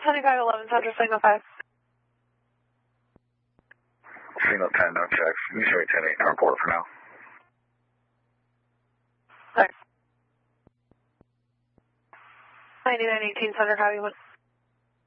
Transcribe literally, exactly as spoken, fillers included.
seventy-five eleven Central, signal five. Signal ten, no checks. You show ten eight in our report for now. Sorry. ninety-nine eighteen Center, copy one.